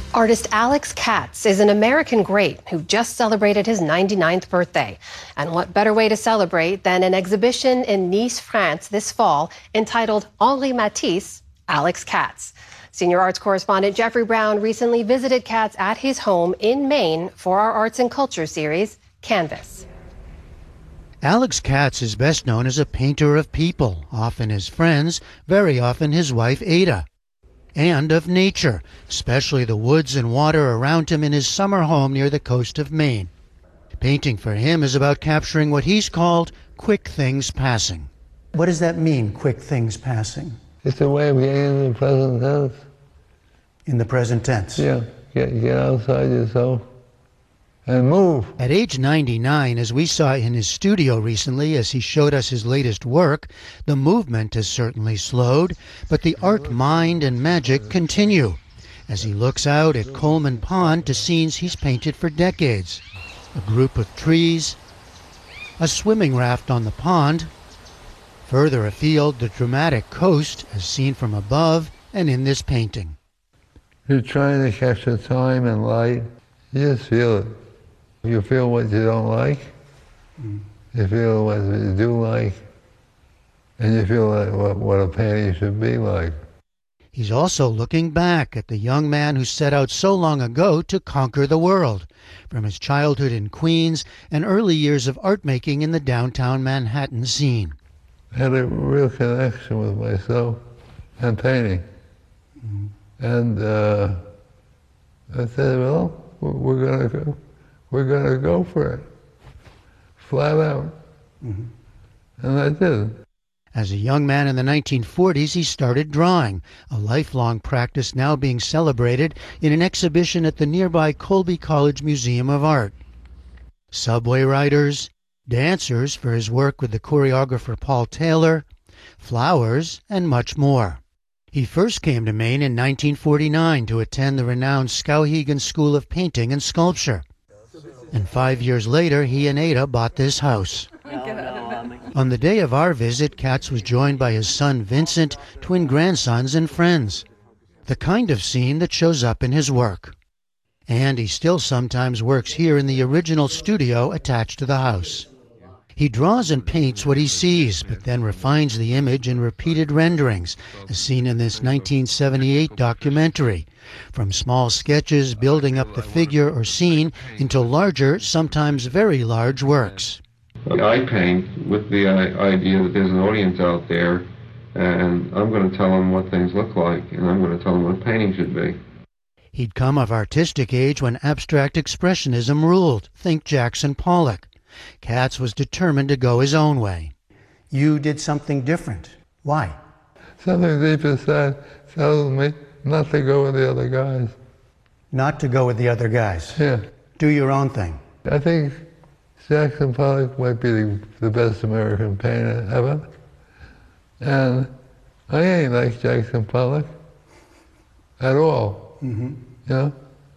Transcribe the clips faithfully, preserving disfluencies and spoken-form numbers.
Artist Alex Katz is an American great who just celebrated his ninety-ninth birthday. And what better way to celebrate than an exhibition in Nice, France this fall entitled Henri Matisse, Alex Katz. Senior arts correspondent Jeffrey Brown recently visited Katz at his home in Maine for our arts and culture series, Canvas. Alex Katz is best known as a painter of people, often his friends, very often his wife Ada, and of nature, especially the woods and water around him in his summer home near the coast of Maine. Painting for him is about capturing what he's called quick things passing. What does that mean, quick things passing? It's a way of getting in the present tense. In the present tense? Yeah, get, get outside yourself and move. At age ninety-nine, as we saw in his studio recently as he showed us his latest work, the movement has certainly slowed, but the art mind and magic continue as he looks out at Coleman Pond to scenes he's painted for decades. A group of trees, a swimming raft on the pond, further afield the dramatic coast as seen from above and in this painting. You're trying to capture time and light. You just feel it. You feel what you don't like, mm. you feel what you do like, and you feel like what, what a painting should be like. He's also looking back at the young man who set out so long ago to conquer the world, from his childhood in Queens and early years of art making in the downtown Manhattan scene. I had a real connection with myself and painting. Mm. And uh, I said, well, we're going to go. We're going to go for it, flat out. Mm-hmm. And I did. As a young man in the nineteen forties, he started drawing, a lifelong practice now being celebrated in an exhibition at the nearby Colby College Museum of Art. Subway riders, dancers for his work with the choreographer Paul Taylor, flowers, and much more. He first came to Maine in nineteen forty-nine to attend the renowned Skowhegan School of Painting and Sculpture. And five years later, he and Ada bought this house. On the day of our visit, Katz was joined by his son Vincent, twin grandsons, and friends. The kind of scene that shows up in his work. And he still sometimes works here in the original studio attached to the house. He draws and paints what he sees, but then refines the image in repeated renderings, as seen in this nineteen seventy-eight documentary, from small sketches building up the figure or scene into larger, sometimes very large works. I paint with the idea that there's an audience out there, and I'm going to tell them what things look like, and I'm going to tell them what painting should be. He'd come of artistic age when abstract expressionism ruled. Think Jackson Pollock. Katz was determined to go his own way. You did something different. Why? Something deep inside tells me not to go with the other guys. Not to go with the other guys? Yeah. Do your own thing. I think Jackson Pollock might be the, the best American painter ever. And I ain't like Jackson Pollock at all. Mm-hmm. You know?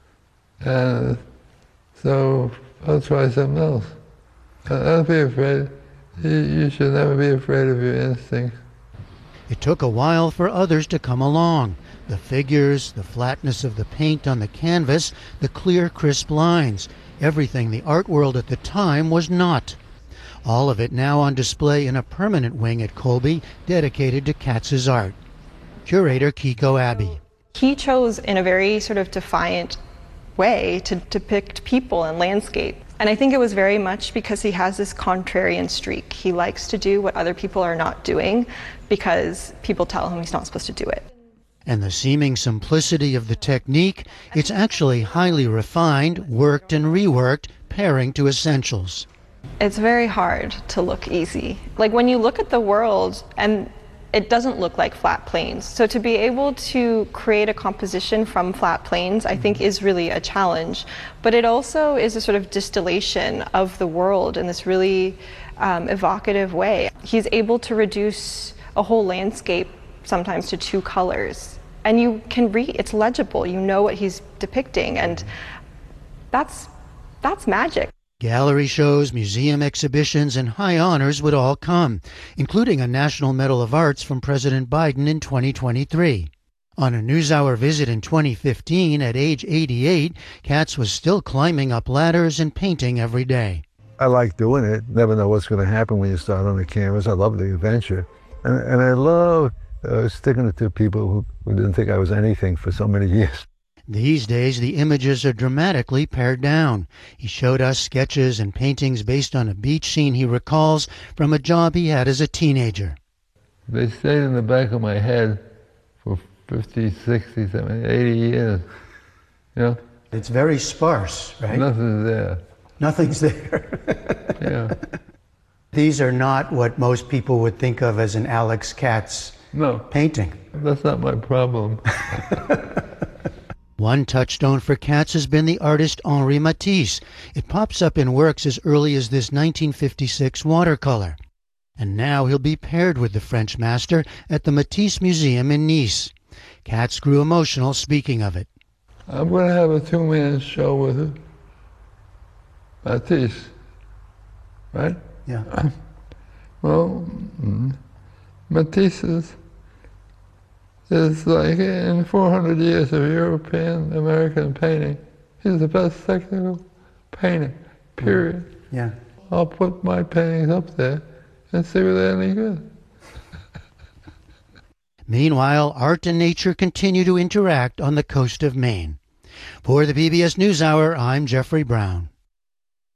And so I'll try something else. Don't be afraid. You, you should never be afraid of your instincts. It took a while for others to come along. The figures, the flatness of the paint on the canvas, the clear, crisp lines, everything the art world at the time was not. All of it now on display in a permanent wing at Colby dedicated to Katz's art. Curator Kiko Abbey. He chose in a very sort of defiant way to depict people and landscape. And I think it was very much because he has this contrarian streak. He likes to do what other people are not doing because people tell him he's not supposed to do it. And the seeming simplicity of the technique, it's actually highly refined, worked and reworked, paring to essentials. It's very hard to look easy. Like when you look at the world, and it doesn't look like flat planes. So to be able to create a composition from flat planes, I think is really a challenge. But it also is a sort of distillation of the world in this really um, evocative way. He's able to reduce a whole landscape sometimes to two colors. And you can read, it's legible, you know what he's depicting, and that's, that's magic. Gallery shows, museum exhibitions, and high honors would all come, including a National Medal of Arts from President Biden in twenty twenty-three. On a NewsHour visit in twenty fifteen, at age eighty-eight, Katz was still climbing up ladders and painting every day. I like doing it. Never know what's going to happen when you start on the canvas. I love the adventure. And, and I love uh, sticking it to people who, who didn't think I was anything for so many years. These days, the images are dramatically pared down. He showed us sketches and paintings based on a beach scene he recalls from a job he had as a teenager. They stayed in the back of my head for fifty, sixty, seventy, eighty years. You know? It's very sparse, right? Nothing's there. Nothing's there. Yeah. These are not what most people would think of as an Alex Katz no. painting. That's not my problem. One touchstone for Katz has been the artist Henri Matisse. It pops up in works as early as this nineteen fifty-six watercolor. And now he'll be paired with the French master at the Matisse Museum in Nice. Katz grew emotional speaking of it. I'm going to have a two-man show with Matisse, right? Yeah. Well, Matisse is, is like in four hundred years of European American painting, he's the best technical painter, period. Yeah. I'll put my paintings up there and see if they're any good. Meanwhile, art and nature continue to interact on the coast of Maine. For the P B S NewsHour, I'm Jeffrey Brown.